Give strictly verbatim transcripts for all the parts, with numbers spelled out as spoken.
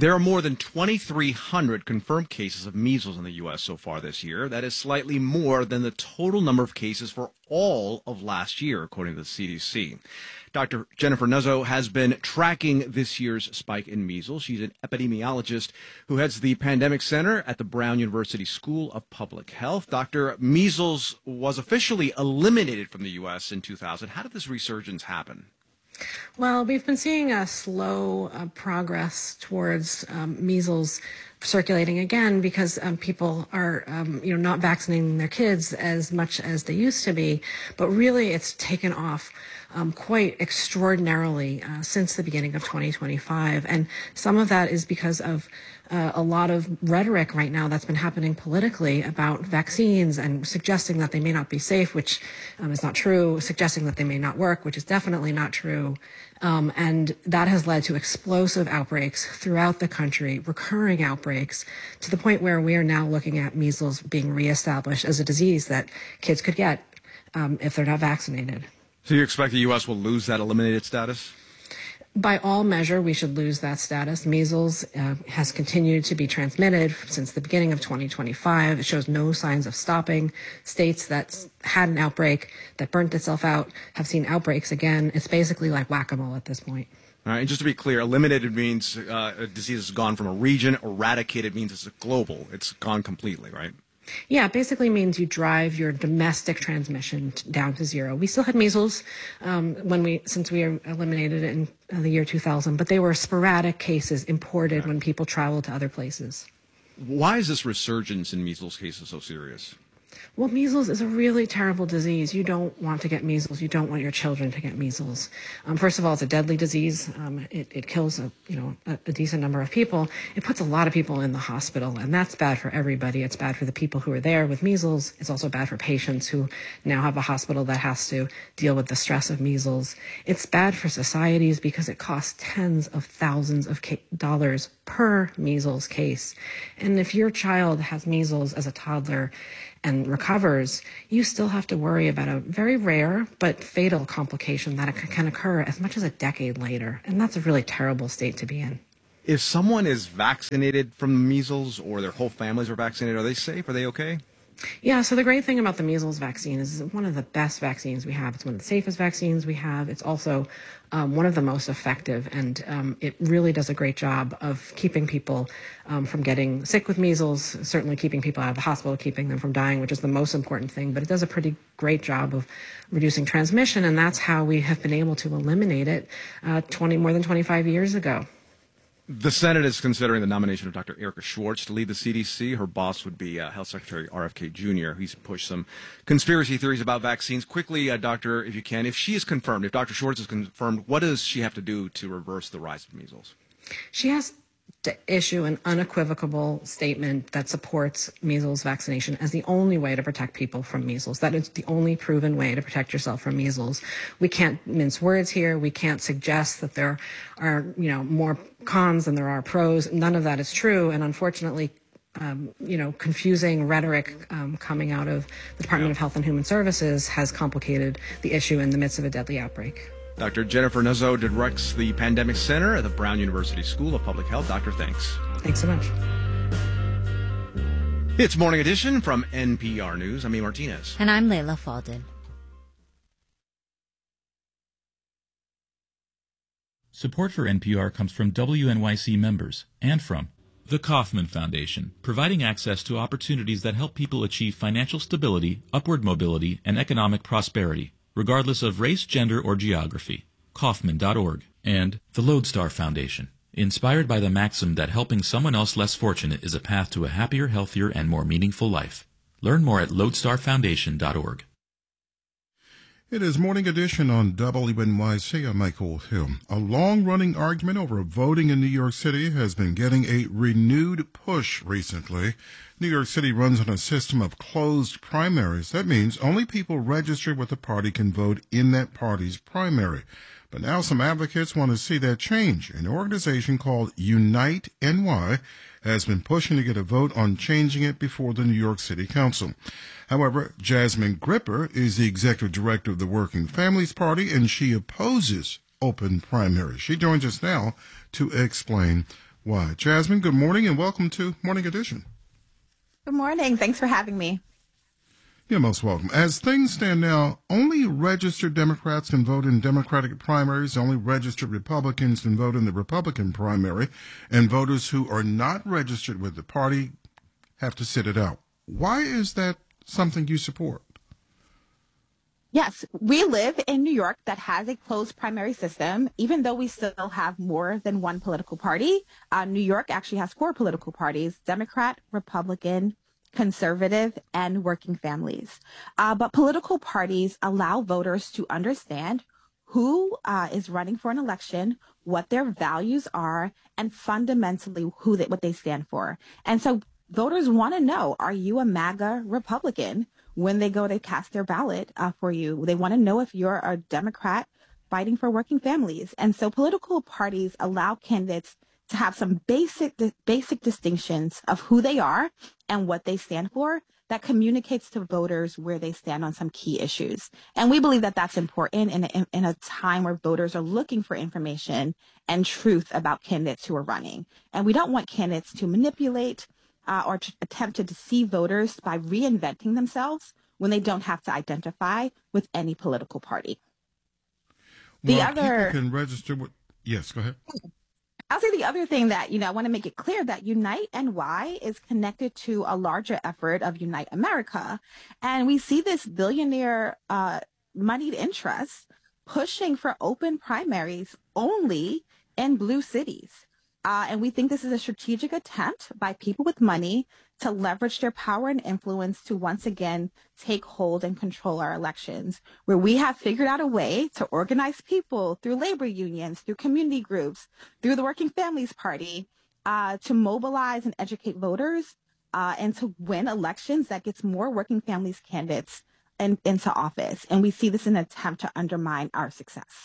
There are more than twenty-three hundred confirmed cases of measles in the U S so far this year. That is slightly more than the total number of cases for all of last year, according to the C D C. Doctor Jennifer Nuzzo has been tracking this year's spike in measles. She's an epidemiologist who heads the Pandemic Center at the Brown University School of Public Health. Doctor, measles was officially eliminated from the U S in two thousand. How did this resurgence happen? Well, we've been seeing a slow uh, progress towards um, measles circulating again because um, people are, um, you know, not vaccinating their kids as much as they used to be. But really, it's taken off um, quite extraordinarily uh, since the beginning of twenty twenty-five. And some of that is because of uh, a lot of rhetoric right now that's been happening politically about vaccines and suggesting that they may not be safe, which um, is not true, suggesting that they may not work, which is definitely not true. Um, and that has led to explosive outbreaks throughout the country, recurring outbreaks, to the point where we are now looking at measles being reestablished as a disease that kids could get um, if they're not vaccinated. So you expect the U S will lose that eliminated status? By all measure, we should lose that status. Measles uh, has continued to be transmitted since the beginning of twenty twenty-five. It shows no signs of stopping. States that had an outbreak that burnt itself out have seen outbreaks again. It's basically like whack-a-mole at this point. All right, and just to be clear, eliminated means uh, a disease has gone from a region. Eradicated means it's global. It's gone completely, right? Yeah, it basically means you drive your domestic transmission t- down to zero. We still had measles um, when we, since we eliminated it in uh, the year two thousand, but they were sporadic cases imported right. when people traveled to other places. Why is this resurgence in measles cases so serious? Well, measles is a really terrible disease. You don't want to get measles. You don't want your children to get measles. Um, first of all, it's a deadly disease. Um, it, it kills a, you know, a, a decent number of people. It puts a lot of people in the hospital, and that's bad for everybody. It's bad for the people who are there with measles. It's also bad for patients who now have a hospital that has to deal with the stress of measles. It's bad for societies because it costs tens of thousands of ca- dollars per measles case. And if your child has measles as a toddler and recovers, you still have to worry about a very rare but fatal complication that can occur as much as a decade later. And that's a really terrible state to be in. If someone is vaccinated from measles or their whole families are vaccinated, are they safe? Are they okay? Yeah, so the great thing about the measles vaccine is it's one of the best vaccines we have. It's one of the safest vaccines we have. It's also um, one of the most effective, and um, it really does a great job of keeping people um, from getting sick with measles, certainly keeping people out of the hospital, keeping them from dying, which is the most important thing. But it does a pretty great job of reducing transmission, and that's how we have been able to eliminate it uh, twenty more than twenty-five years ago. The Senate is considering the nomination of Doctor Erica Schwartz to lead the C D C. Her boss would be uh, Health Secretary R F K Junior He's pushed some conspiracy theories about vaccines. Quickly, uh, Doctor, if you can, if she is confirmed, if Doctor Schwartz is confirmed, what does she have to do to reverse the rise of measles? She has to issue an unequivocal statement that supports measles vaccination as the only way to protect people from measles. That is the only proven way to protect yourself from measles. We can't mince words here. We can't suggest that there are, you know, more cons than there are pros. None of that is true. And unfortunately, um, you know, confusing rhetoric um, coming out of the Department yeah. of Health and Human Services has complicated the issue in the midst of a deadly outbreak. Doctor Jennifer Nuzzo directs the Pandemic Center at the Brown University School of Public Health. Doctor, thanks. Thanks so much. It's Morning Edition from N P R News. I'm E. Martinez. And I'm Layla Falden. Support for N P R comes from W N Y C members and from the Kauffman Foundation, providing access to opportunities that help people achieve financial stability, upward mobility, and economic prosperity, regardless of race, gender, or geography. Kauffman dot org. And the Lodestar Foundation, inspired by the maxim that helping someone else less fortunate is a path to a happier, healthier, and more meaningful life. Learn more at lodestar foundation dot org. It is Morning Edition on W N Y C. I'm Michael Hill. A long-running argument over voting in New York City has been getting a renewed push recently. New York City runs on a system of closed primaries. That means only people registered with the party can vote in that party's primary. But now some advocates want to see that change. An organization called Unite N Y has been pushing to get a vote on changing it before the New York City Council. However, Jasmine Gripper is the executive director of the Working Families Party, and she opposes open primaries. She joins us now to explain why. Jasmine, good morning and welcome to Morning Edition. Good morning. Thanks for having me. You're most welcome. As things stand now, only registered Democrats can vote in Democratic primaries, only registered Republicans can vote in the Republican primary, and voters who are not registered with the party have to sit it out. Why is that something you support? Yes, we live in New York that has a closed primary system, even though we still have more than one political party. Uh, New York actually has four political parties: Democrat, Republican, conservative, and working families. Uh, but political parties allow voters to understand who uh, is running for an election, what their values are, and fundamentally who they, what they stand for. And so voters want to know, are you a MAGA Republican when they go to cast their ballot uh, for you? They want to know if you're a Democrat fighting for working families. And so political parties allow candidates to have some basic basic distinctions of who they are and what they stand for that communicates to voters where they stand on some key issues. And we believe that that's important in a, in a time where voters are looking for information and truth about candidates who are running. And we don't want candidates to manipulate uh, or to attempt to deceive voters by reinventing themselves when they don't have to identify with any political party. The well, other people can register with. Yes, go ahead. I'll say the other thing that, you know, I want to make it clear that Unite N Y is connected to a larger effort of Unite America. And we see this billionaire uh, moneyed interests pushing for open primaries only in blue cities. Uh, and we think this is a strategic attempt by people with money to leverage their power and influence to once again take hold and control our elections, where we have figured out a way to organize people through labor unions, through community groups, through the Working Families Party, uh, to mobilize and educate voters uh, and to win elections that gets more working families candidates in, into office. And we see this in an attempt to undermine our success.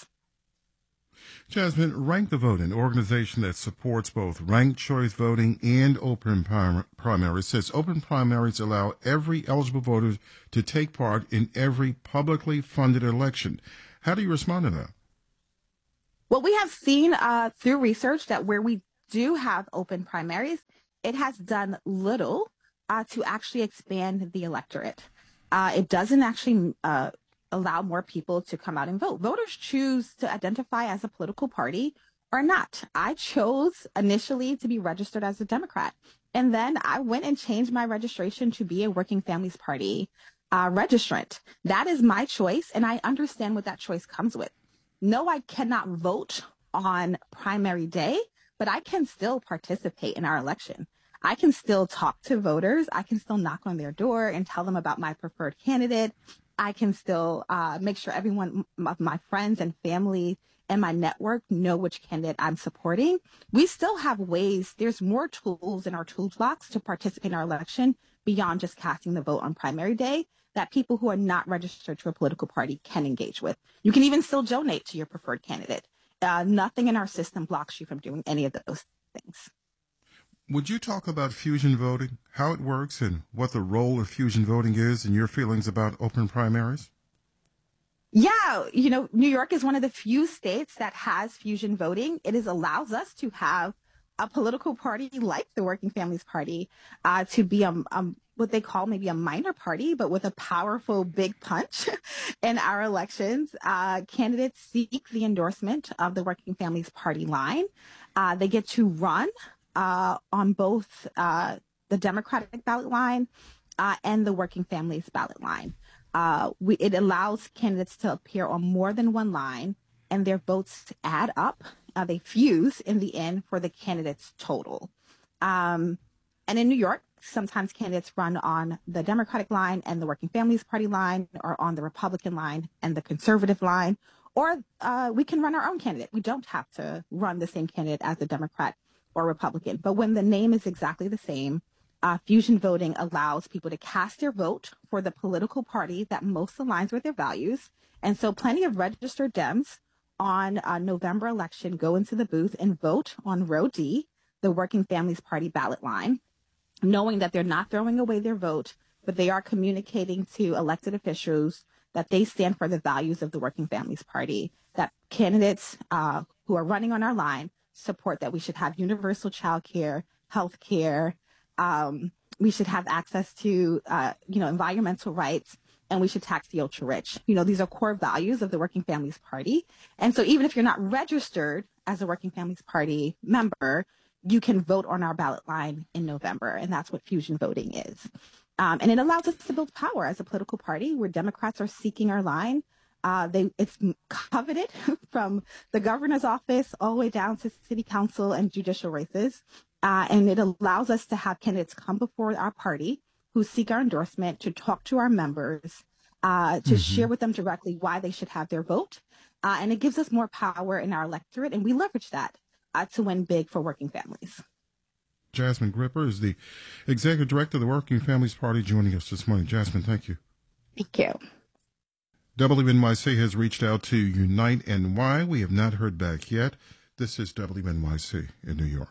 Jasmine, Rank the Vote, an organization that supports both ranked choice voting and open prim- primaries, says open primaries allow every eligible voter to take part in every publicly funded election. How do you respond to that? Well, we have seen uh, through research that where we do have open primaries, it has done little uh, to actually expand the electorate. Uh, it doesn't actually uh, allow more people to come out and vote. Voters choose to identify as a political party or not. I chose initially to be registered as a Democrat, and then I went and changed my registration to be a Working Families Party uh, registrant. That is my choice, and I understand what that choice comes with. No, I cannot vote on primary day, but I can still participate in our election. I can still talk to voters. I can still knock on their door and tell them about my preferred candidate. I can still uh, make sure everyone, my, my friends and family and my network know which candidate I'm supporting. We still have ways, there's more tools in our toolbox to participate in our election beyond just casting the vote on primary day that people who are not registered to a political party can engage with. You can even still donate to your preferred candidate. Uh, nothing in our system blocks you from doing any of those things. Would you talk about fusion voting, how it works, and what the role of fusion voting is, and your feelings about open primaries? Yeah, you know, New York is one of the few states that has fusion voting. It is allows us to have a political party like the Working Families Party uh, to be a, a what they call maybe a minor party, but with a powerful big punch in our elections. Uh, candidates seek the endorsement of the Working Families Party line. Uh, they get to run uh, on both uh, the Democratic ballot line uh, and the Working Families ballot line. Uh, we, it allows candidates to appear on more than one line, and their votes add up. Uh, they fuse in the end for the candidate's total. Um, and in New York, sometimes candidates run on the Democratic line and the Working Families Party line, or on the Republican line and the conservative line, or uh, we can run our own candidate. We don't have to run the same candidate as a Democrat or Republican. But when the name is exactly the same, uh, fusion voting allows people to cast their vote for the political party that most aligns with their values. And so plenty of registered Dems on uh, November election go into the booth and vote on row D, the Working Families Party ballot line, knowing that they're not throwing away their vote, but they are communicating to elected officials that they stand for the values of the Working Families Party, that candidates uh, who are running on our line support that we should have universal child care, health care, um, we should have access to, uh, you know, environmental rights, and we should tax the ultra rich. You know, these are core values of the Working Families Party. And so even if you're not registered as a Working Families Party member, you can vote on our ballot line in November. And that's what fusion voting is. Um, and it allows us to build power as a political party where Democrats are seeking our line. Uh, they, it's coveted from the governor's office all the way down to city council and judicial races. Uh, and it allows us to have candidates come before our party who seek our endorsement to talk to our members, uh, to mm-hmm. share with them directly why they should have their vote. Uh, and it gives us more power in our electorate, and we leverage that uh, to win big for working families. Jasmine Gripper is the Executive Director of the Working Families Party joining us this morning. Jasmine, thank you. Thank you. W N Y C has reached out to Unite N Y. We have not heard back yet. This is W N Y C in New York.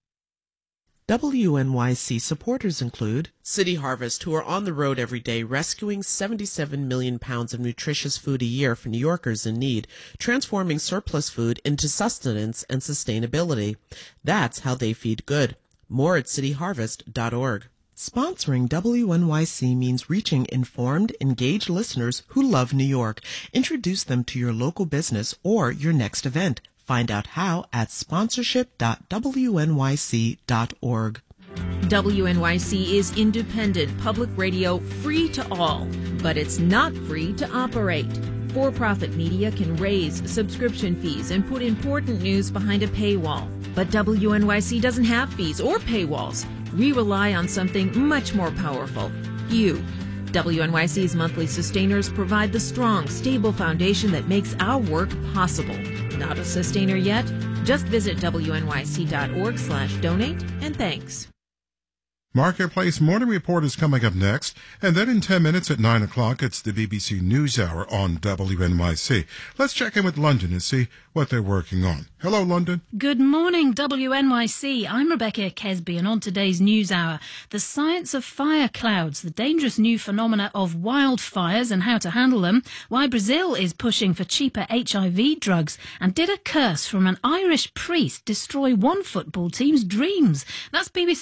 W N Y C supporters include City Harvest, who are on the road every day rescuing seventy-seven million pounds of nutritious food a year for New Yorkers in need, transforming surplus food into sustenance and sustainability. That's how they feed good. More at city harvest dot org. Sponsoring W N Y C means reaching informed, engaged listeners who love New York. Introduce them to your local business or your next event. Find out how at sponsorship dot W N Y C dot org. W N Y C is independent public radio, free to all, but it's not free to operate. For-profit media can raise subscription fees and put important news behind a paywall. But W N Y C doesn't have fees or paywalls. We rely on something much more powerful, you. W N Y C's monthly sustainers provide the strong, stable foundation that makes our work possible. Not a sustainer yet? Just visit W N Y C dot org slash donate, and thanks. Marketplace Morning Report is coming up next, and then in ten minutes at nine o'clock, it's the B B C NewsHour on W N Y C. Let's check in with London and see what they're working on. Hello, London. Good morning, W N Y C. I'm Rebecca Kesby, and on today's NewsHour, the science of fire clouds, the dangerous new phenomena of wildfires and how to handle them, why Brazil is pushing for cheaper H I V drugs, and did a curse from an Irish priest destroy one football team's dreams? That's B B C